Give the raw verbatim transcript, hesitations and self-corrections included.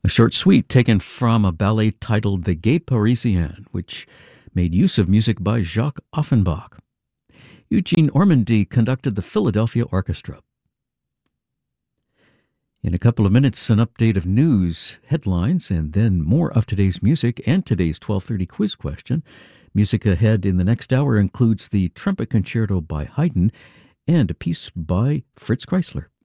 A short suite taken from a ballet titled The Gay Parisien, which made use of music by Jacques Offenbach. Eugene Ormandy conducted the Philadelphia Orchestra. In a couple of minutes, an update of news, headlines, and then more of today's music and today's twelve thirty quiz question. Music ahead in the next hour includes the Trumpet Concerto by Haydn and a piece by Fritz Kreisler.